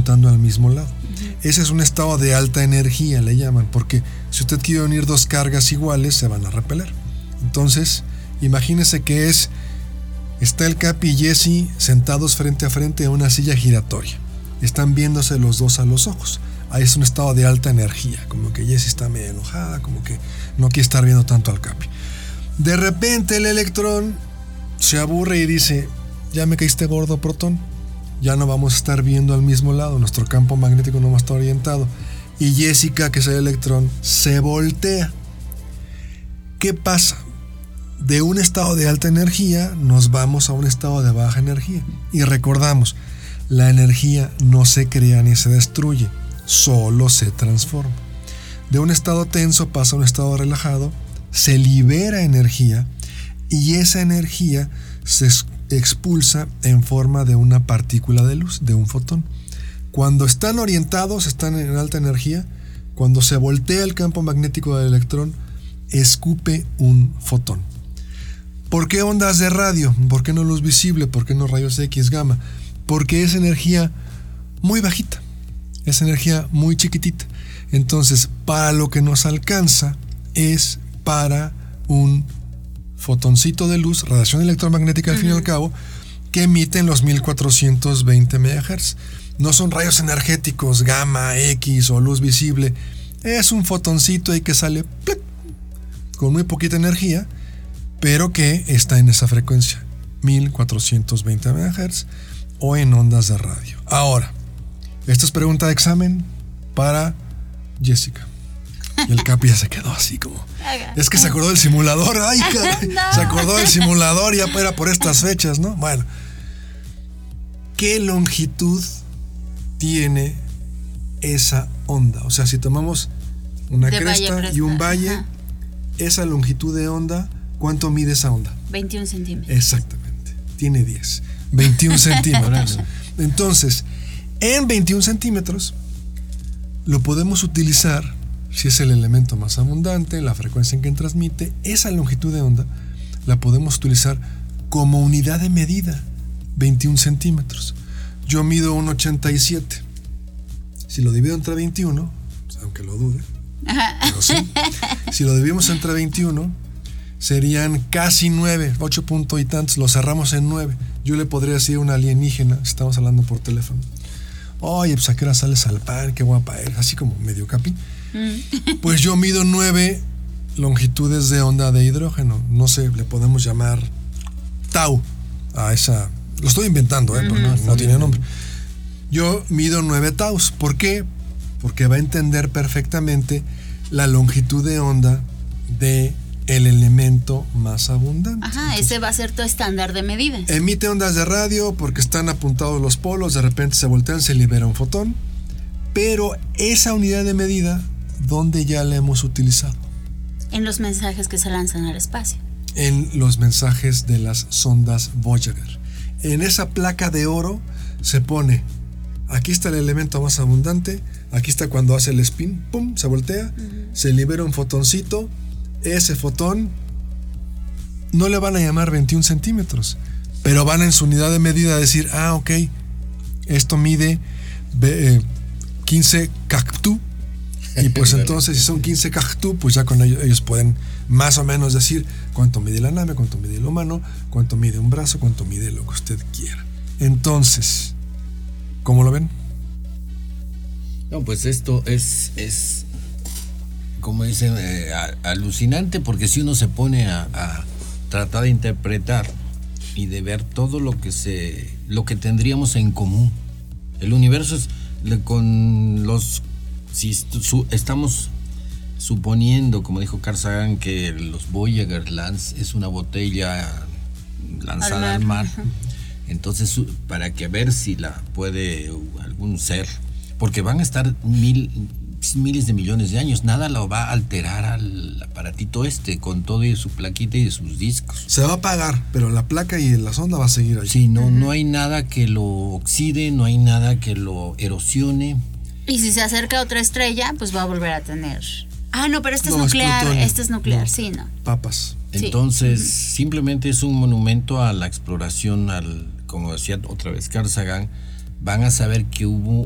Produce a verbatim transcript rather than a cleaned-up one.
apuntando al mismo lado. Uh-huh. Ese es un estado de alta energía, le llaman, porque si usted quiere unir dos cargas iguales, se van a repeler. Entonces, imagínese que es, está el Capi y Jesse sentados frente a frente en una silla giratoria. Están viéndose los dos a los ojos. Ahí es un estado de alta energía, como que Jesse está medio enojada, como que no quiere estar viendo tanto al Capi. De repente el electrón se aburre y dice: ya me caíste gordo, protón, ya no vamos a estar viendo al mismo lado, nuestro campo magnético no va a estar orientado. Y Jessica, que es el electrón, se voltea. ¿Qué pasa? De un estado de alta energía nos vamos a un estado de baja energía. Y recordamos, la energía no se crea ni se destruye, solo se transforma. De un estado tenso pasa a un estado relajado, se libera energía y esa energía se expulsa en forma de una partícula de luz, de un fotón. Cuando están orientados, están en alta energía. Cuando se voltea el campo magnético del electrón, escupe un fotón. ¿Por qué ondas de radio? ¿Por qué no luz visible? ¿Por qué no rayos X, gamma? Porque es energía muy bajita, es energía muy chiquitita. Entonces, para lo que nos alcanza es para un fotoncito de luz, radiación electromagnética al uh-huh. fin y al cabo, que emiten los mil cuatrocientos veinte megahertz. No son rayos energéticos, gamma, X o luz visible. Es un fotoncito ahí que sale ¡plic! Con muy poquita energía, pero que está en esa frecuencia, mil cuatrocientos veinte megahertz o en ondas de radio. Ahora, esta es pregunta de examen para Jessica. Y el Capi ya se quedó así como... Es que se acordó del simulador. ¡Ay, caray! No. Se acordó del simulador, ya era por estas fechas, ¿no? Bueno. ¿Qué longitud tiene esa onda? O sea, si tomamos una de cresta valle, y un valle, ajá. esa longitud de onda, ¿cuánto mide esa onda? veintiún centímetros. Exactamente. Tiene diez. veintiún centímetros. Entonces, en veintiún centímetros lo podemos utilizar. Si es el elemento más abundante, la frecuencia en que transmite, esa longitud de onda la podemos utilizar como unidad de medida, veintiún centímetros. Yo mido uno ochenta y siete. Si lo divido entre veintiuno, pues aunque lo dude, pero sí, si lo dividimos entre veintiuno, serían casi nueve, ocho punto y tantos, lo cerramos en nueve. Yo le podría decir a una alienígena, si estamos hablando por teléfono: oye, pues a qué hora sales al par, qué guapa eres, así como medio Capi. Pues yo mido nueve longitudes de onda de hidrógeno. No sé, le podemos llamar tau a esa. Lo estoy inventando, ¿eh? Uh-huh. Pero no, no tiene nombre. Yo mido nueve taus. ¿Por qué? Porque va a entender perfectamente la longitud de onda de el elemento más abundante. Ajá, entonces, ese va a ser tu estándar de medida. Emite ondas de radio porque están apuntados los polos, de repente se voltean, se libera un fotón. Pero esa unidad de medida, ¿dónde ya la hemos utilizado? En los mensajes que se lanzan al espacio. En los mensajes de las sondas Voyager. En esa placa de oro se pone, aquí está el elemento más abundante, aquí está cuando hace el spin, pum, se voltea, uh-huh. se libera un fotoncito, ese fotón no le van a llamar veintiún centímetros, pero van en su unidad de medida a decir, ah, ok, esto mide eh, quince cactu, y pues entonces si son quince cactu, pues ya con ellos, ellos pueden más o menos decir cuánto mide la nave, cuánto mide el humano, cuánto mide un brazo, cuánto mide lo que usted quiera. Entonces, ¿cómo lo ven? No, pues esto es, es como dicen, eh, alucinante, porque si uno se pone a, a tratar de interpretar y de ver todo lo que se, lo que tendríamos en común, el universo es con los, si su, estamos suponiendo, como dijo Carl Sagan, que los Voyager Lance es una botella lanzada al mar, al mar. Entonces para que ver si la puede algún ser, porque van a estar mil, miles de millones de años, nada lo va a alterar al aparatito este con todo y su plaquita y sus discos. Se va a apagar, pero la placa y la sonda va a seguir ahí. Sí, no, uh-huh. no hay nada que lo oxide, no hay nada que lo erosione. Y si se acerca a otra estrella, pues va a volver a tener. Ah, no, pero este no, es nuclear, es este es nuclear, no. sí, ¿no? Papas. Entonces, sí. simplemente es un monumento a la exploración, al, como decía otra vez Carl Sagan, van a saber que hubo